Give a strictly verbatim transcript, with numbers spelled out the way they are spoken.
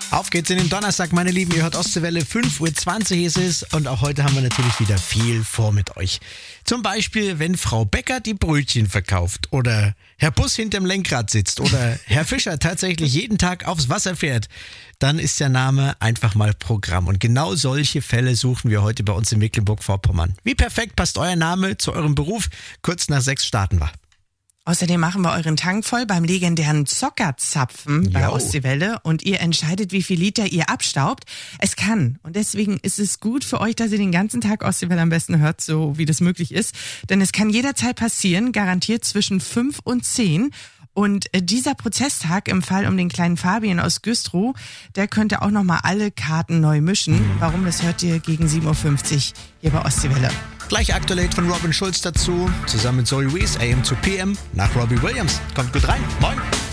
Auf geht's in den Donnerstag, meine Lieben. Ihr hört Ostseewelle, fünf Uhr zwanzig ist es und auch heute haben wir natürlich wieder viel vor mit euch. Zum Beispiel, wenn Frau Becker die Brötchen verkauft oder Herr Bus hinterm Lenkrad sitzt oder Herr Fischer tatsächlich jeden Tag aufs Wasser fährt, dann ist der Name einfach mal Programm. Und genau solche Fälle suchen wir heute bei uns in Mecklenburg-Vorpommern. Wie perfekt passt euer Name zu eurem Beruf? Kurz nach sechs starten wir. Außerdem machen wir euren Tank voll beim legendären Zockerzapfen bei Jo. Ostseewelle und ihr entscheidet, wie viel Liter ihr abstaubt. Es kann und deswegen ist es gut für euch, dass ihr den ganzen Tag Ostseewelle am besten hört, so wie das möglich ist. Denn es kann jederzeit passieren, garantiert zwischen fünf und zehn. Und dieser Prozesstag im Fall um den kleinen Fabian aus Güstrow, der könnte auch nochmal alle Karten neu mischen. Warum, das hört ihr gegen sieben Uhr fünfzig hier bei Ostseewelle. Gleich Aktuell von Robin Schulz dazu, zusammen mit Zoe Wees, A M zu P M, nach Robbie Williams. Kommt gut rein. Moin.